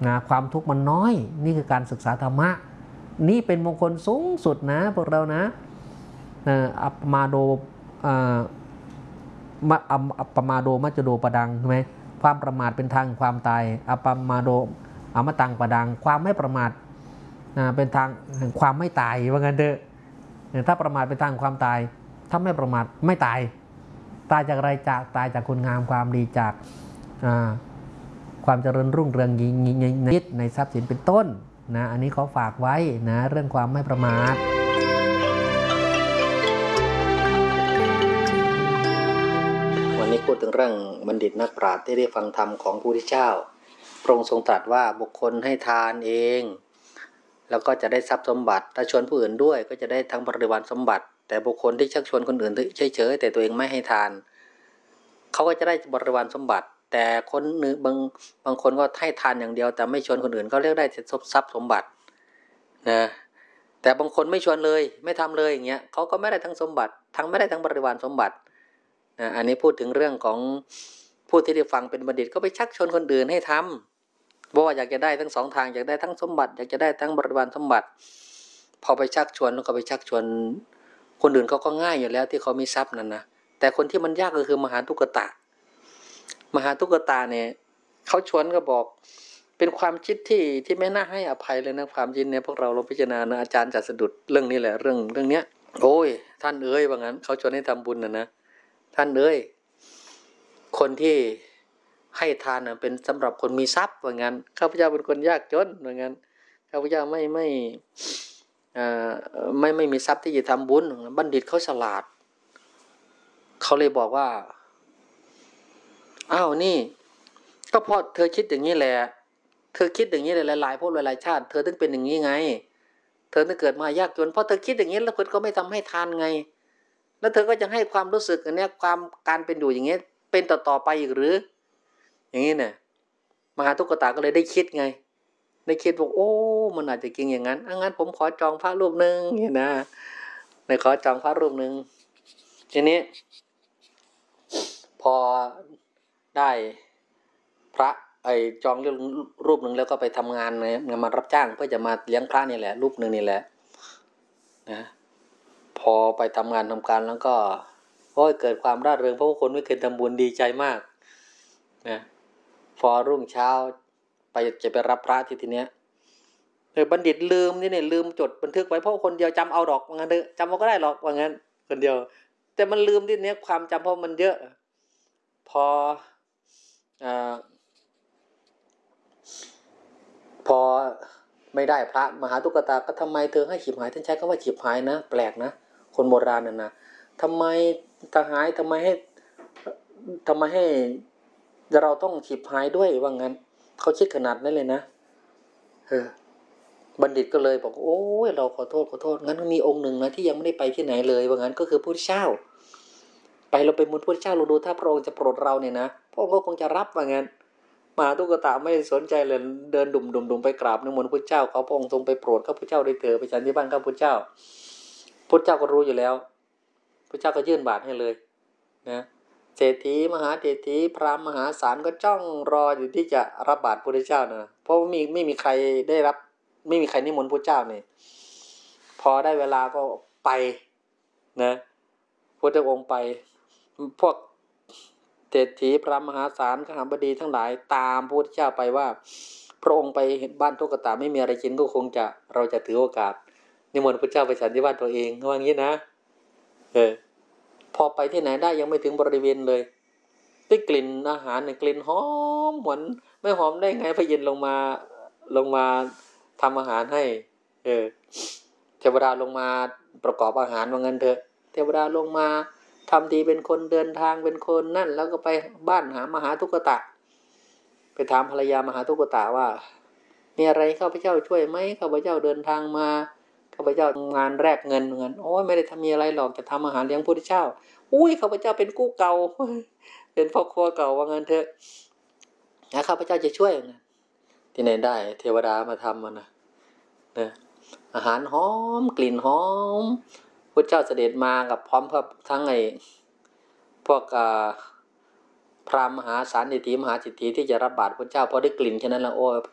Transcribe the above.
นะความทุกข์มันน้อยนี่คือการศึกษาธรรมะนี่เป็นมงคลสูงสุดนะพวกเรานะอัปมาโดอัปปมาโดมัจจโดปดังใช่ไหมความประมาทเป็นทางความตายอัปปมาโดอมตังปดังความไม่ประมาทเป็นทางความไม่ตายว่างั้นเถอะถ้าประมาทเป็นทางความตายถ้าไม่ประมาทไม่ตายตายจากอะไรจากตายจากคุณงามความดีจากความเจริญรุ่งเรืองในทรัพย์สินเป็นต้นนะอันนี้เขาฝากไว้นะเรื่องความไม่ประมาทวันนี้พูดถึงเรื่องบัณฑิตนักปราชญ์ที่ได้ฟังธรรมของพระพุทธเจ้าพระองค์ทรงตรัสว่าบุคคลให้ทานเองแล้วก็จะได้ทรัพย์สมบัติถ้าชวนผู้อื่นด้วยก็จะได้ทั้งบริวารสมบัติแต่บุคคลที่ชักชวนคนอื่นเฉยๆแต่ตัวเองไม่ให้ทานเขาก็จะได้บริวารสมบัติแต่คนหนึ่งบางคนก็ให้ทานอย่างเดียวแต่ไม่ชวนคนอื่นก็เรียกได้ทรัพย์สมบัตินะแต่บางคนไม่ชวนเลยไม่ทำเลยอย่างเงี้ยเขาก็ไม่ได้ทั้งสมบัติทั้งไม่ได้ทั้งบริวารสมบัตินะอันนี้พูดถึงเรื่องของผู้ที่ได้ฟังเป็นบัณฑิตก็ไปชักชวนคนอื่นให้ทำเพราะว่าอยากจะได้ทั้งสองทางอยากได้ทั้งสมบัติอยากจะได้ทั้งบริวารสมบัติพอไปชักชวนแล้วก็ไปชักชวนคนอื่นเขาก็ง่ายอยู่แล้วที่เขามีทรัพย์นั่นนะแต่คนที่มันยากก็คือมหาทุกตะเนี่ยเขาชวนก็บอกเป็นความคิดที่ไม่น่าให้อภัยเลยนะความคิดเนี่ยพวกเราพิจารณานะอาจารย์จะสะดุดเรื่องนี้แหละเรื่องเนี้ยโอ้ยท่านเอ๋ยว่างั้นเขาชวนให้ทำบุญนะท่านเอ๋ยคนที่ให้ทานเป็นสำหรับคนมีทรัพย์ว่างั้นข้าพเจ้าเป็นคนยากจนว่างั้นข้าพเจ้าไม่มีทรัพย์ที่จะทำบุญบัณฑิตเขาฉลาดเขาเลยบอกว่าอ้าวนี่ก็เพราะเธอคิดอย่างนี้แหละเธอคิดอย่างนี้หลายๆพวกหลายๆชาติเธอถึงเป็นอย่างนี้ไงเธอถึงเกิดมายากจนเพราะเธอคิดอย่างนี้แล้วคนก็ไม่ทำให้ทานไงแล้วเธอก็จะให้ความรู้สึกอันนี้ความการเป็นอยู่อย่างนี้เป็นต่อไปอีกหรืออย่างนี้เนี่ยมหาทุกขตาก็เลยได้คิดไงได้คิดว่าโอ้มันอาจจะจริงอย่างนั้นงั้นผมขอจองพระรูปนึงเนี่ยนะในขอจองพระรูปนึงทีนี้พอได้พระจองรูปหนึ่งแล้วก็ไปทำงานมารับจ้างเพื่อจะมาเลี้ยงพระนี่แหละรูปหนึ่งนี่แหละนะพอไปทำงานทำการแล้วก็เกิดความร่าเริงเพราะว่าคนไม่เคยทำบุญดีใจมากนะพอรุ่งเช้าจะไปรับพระทีเนี้ยบัณฑิตลืมลืมจดบันทึกไว้เพราะคนเดียวจำเอาดอกว่างั้นเถอะจำเอาก็ได้หรอกว่างั้นคนเดียวแต่มันลืมทีเนี้ยความจำเพราะมันเยอะพอไม่ได้พระมหาทุกตาก็ทำไมเธอให้ฉิบหายท่านใช้คำว่าฉิบหายนะแปลกนะคนโบราณนะทำไมถ้าหายทำไมให้เราต้องฉิบหายด้วยว่างั้นเขาคิดขนาดนั้นเลยนะบัณฑิตก็เลยบอกโอ้ยเราขอโทษงั้นมีองค์หนึ่งนะที่ยังไม่ได้ไปที่ไหนเลยว่างั้นก็คือพระพุทธเจ้าไปเราไปมูลพระพุทธเจ้าเราดูถ้าพระองค์จะโปรดเราเนี่ยนะพระองค์ก็คงจะรับว่างั้นมหาทุกตะไม่สนใจเลยเดินดุ่มไปกราบนิมนต์พระเจ้าเขาพระองค์ทรงไปโปรดข้าพเจ้าได้เถิดไปฉันที่บ้านข้าพเจ้าพระเจ้าก็รู้อยู่แล้วพระเจ้าก็ยื่นบาตรให้เลยนะเศรษฐีมหาเศรษฐีพราหมณ์มหาศาลก็จ้องรออยู่ที่จะรับบาตรพระเจ้านะเพราะไม่มีใครได้รับไม่มีใครนิมนต์พระเจ้าเนี่ยพอได้เวลาก็ไปนะพระองค์ไปพวกเศรษฐีพราหมณ์มหาศาลขหบดีทั้งหลายตามพระพุทธเจ้าไปว่าพระองค์ไปเห็นบ้านทุกตาไม่มีอะไรกินก็คงจะเราจะถือโอกาสนิมนต์พระเจ้าไปฉันที่บ้านตัวเองว่างี้นะพอไปที่ไหนได้ยังไม่ถึงบริเวณเลยได้กลิ่นอาหารเนี่ยกลิ่นหอมเหมือนไม่หอมได้ไงพระยินลงมาทำอาหารให้เทวดาลงมาประกอบอาหารว่างั้นเถอะเทวดาลงมาทำทีเป็นคนเดินทางเป็นคนนั่นแล้วก็ไปบ้านหามหาทุกตะไปถามภรรยามหาทุกตะว่ามีอะไรข้าพเจ้าช่วยไหมข้าพเจ้าเดินทางมาข้าพเจ้างานแรกเงินโอ้ยไม่ได้ทำมีอะไรหรอกจะทำอาหารเลี้ยงพระพุทธเจ้าอุ้ยข้าพเจ้าเป็นกู้เก่าเป็นพ่อครัวเก่าว่างั้นเถอะข้าพเจ้าจะช่วยที่ไหนได้เทวดามาทำนะอาหารหอมกลิ่นหอมพระเจ้าเสด็จมากับพร้อมกับทั้งพวกพราหมณ์มหาศาลเศรษฐีมหาเศรษฐีที่จะรับบาตรพระเจ้าพอได้กลิ่นแค่นั้นแล้วโอ้